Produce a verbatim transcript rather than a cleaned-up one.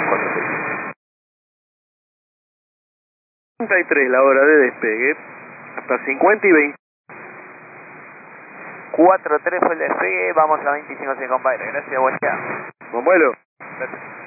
cuatro seis. treinta y tres la hora de despegue. Hasta cincuenta y veinte. cuatro tres fue el despegue, vamos a veinticinco segundos, compadre. Gracias, buen día. Buen vuelo. Gracias.